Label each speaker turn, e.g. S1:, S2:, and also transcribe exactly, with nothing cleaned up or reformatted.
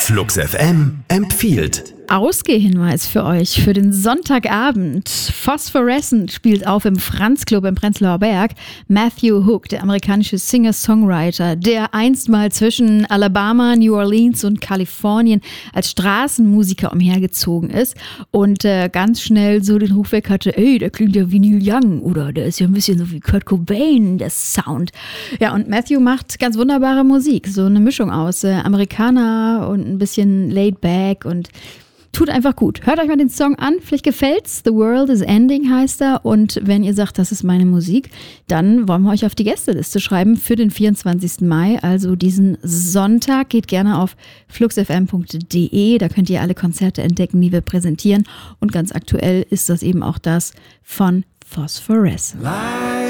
S1: Flux F M empfiehlt.
S2: Ausgehhinweis für euch für den Sonntagabend. Phosphorescent spielt auf im Franz-Club im Prenzlauer Berg. Matthew Hook, der amerikanische Singer-Songwriter, der einst mal zwischen Alabama, New Orleans und Kalifornien als Straßenmusiker umhergezogen ist und äh, ganz schnell so den Ruf weg hatte, ey, der klingt ja wie Neil Young oder der ist ja ein bisschen so wie Kurt Cobain, der Sound. Ja, und Matthew macht ganz wunderbare Musik, so eine Mischung aus äh, Amerikaner und ein bisschen laid back und tut einfach gut. Hört euch mal den Song an, vielleicht gefällt's. The World is Ending heißt er. Und wenn ihr sagt, das ist meine Musik, dann wollen wir euch auf die Gästeliste schreiben für den vierundzwanzigsten Mai, also diesen Sonntag. Geht gerne auf flux f m punkt d e, da könnt ihr alle Konzerte entdecken, die wir präsentieren. Und ganz aktuell ist das eben auch das von Phosphorescent.